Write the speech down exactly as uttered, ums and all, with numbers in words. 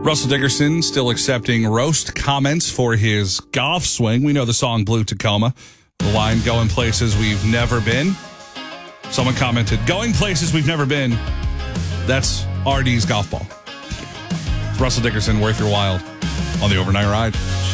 Russell Dickerson still accepting roast comments for his golf swing. We know the song Blue Tacoma. The line, going places we've never been. Someone commented, going places we've never been. That's R D's golf ball. It's Russell Dickerson, worth your while on the Overnight Ride.